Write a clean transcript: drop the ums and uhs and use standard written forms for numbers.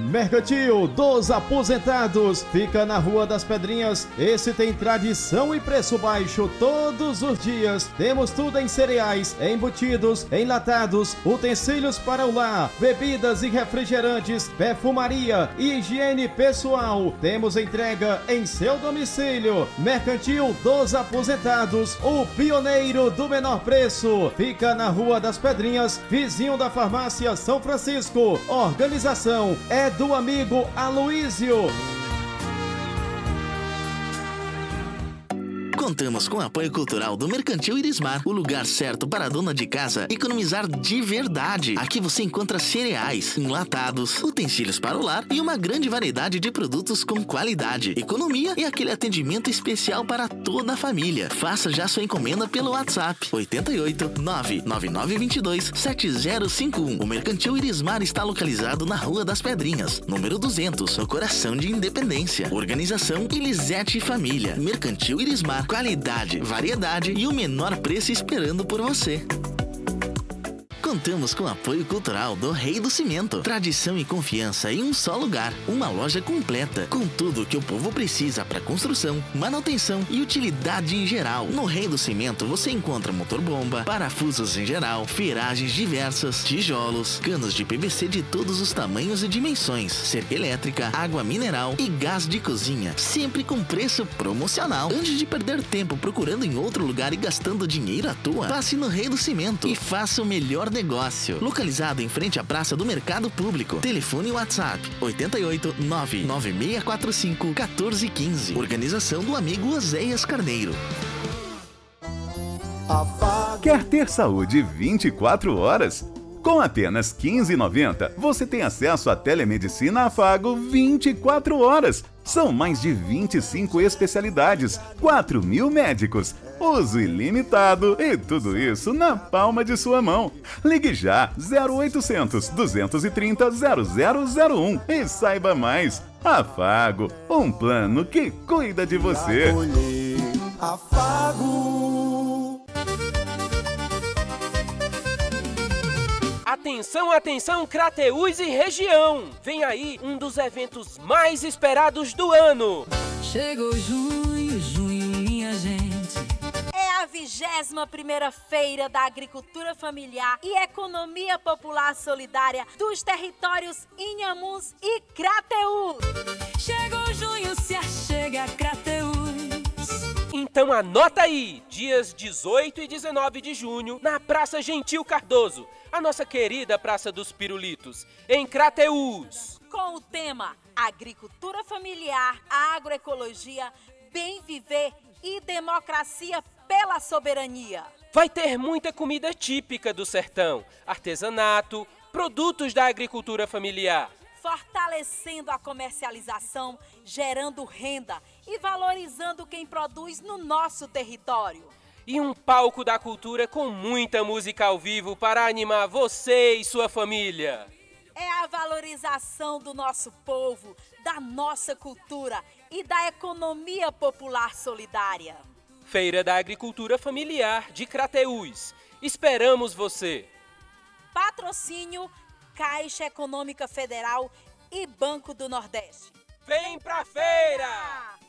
Mercantil dos Aposentados fica na Rua das Pedrinhas. Esse tem tradição e preço baixo todos os dias. Temos tudo em cereais, embutidos, enlatados, utensílios para o lar, bebidas e refrigerantes, perfumaria e higiene pessoal. Temos entrega em seu domicílio. Mercantil dos Aposentados, o pioneiro do menor preço. Fica na Rua das Pedrinhas, vizinho da Farmácia São Francisco. Organização é do amigo Aloísio. Contamos com o apoio cultural do Mercantil Irismar, o lugar certo para a dona de casa economizar de verdade. Aqui você encontra cereais, enlatados, utensílios para o lar e uma grande variedade de produtos com qualidade, economia e aquele atendimento especial para toda a família. Faça já sua encomenda pelo WhatsApp 88 99922 7051. O Mercantil Irismar está localizado na Rua das Pedrinhas, número 200, no coração de Independência. Organização Elisete Família. Mercantil Irismar. Qualidade, variedade e o menor preço esperando por você. Contamos com o apoio cultural do Rei do Cimento. Tradição e confiança em um só lugar. Uma loja completa, com tudo que o povo precisa para construção, manutenção e utilidade em geral. No Rei do Cimento você encontra motor-bomba, parafusos em geral, ferragens diversas, tijolos, canos de PVC de todos os tamanhos e dimensões, cerca elétrica, água mineral e gás de cozinha. Sempre com preço promocional. Antes de perder tempo procurando em outro lugar e gastando dinheiro à toa, passe no Rei do Cimento e faça o melhor negócio. Localizado em frente à Praça do Mercado Público. Telefone WhatsApp 88 99645 1415. Organização do amigo Oséias Carneiro. Quer ter saúde 24 horas? Com apenas R$ 15,90, você tem acesso à telemedicina Afago 24 horas. São mais de 25 especialidades, 4.000 médicos, uso ilimitado e tudo isso na palma de sua mão. Ligue já 0800 230 0001 e saiba mais. Afago, um plano que cuida de você. Afago. Atenção, atenção, Crateús e região! Vem aí um dos eventos mais esperados do ano. Chegou junho, minha gente. É a 21ª Feira da Agricultura Familiar e Economia Popular Solidária dos territórios Inhamuns e Crateús. Chegou junho, se achega Crateús. Então anota aí, dias 18 e 19 de junho, na Praça Gentil Cardoso, a nossa querida Praça dos Pirulitos, em Crateús. Com o tema Agricultura Familiar, Agroecologia, Bem Viver e Democracia pela Soberania. Vai ter muita comida típica do sertão, artesanato, produtos da agricultura familiar. Fortalecendo a comercialização, gerando renda e valorizando quem produz no nosso território. E um palco da cultura com muita música ao vivo para animar você e sua família. É a valorização do nosso povo, da nossa cultura e da economia popular solidária. Feira da Agricultura Familiar de Crateús. Esperamos você. Patrocínio Caixa Econômica Federal e Banco do Nordeste. Vem pra feira!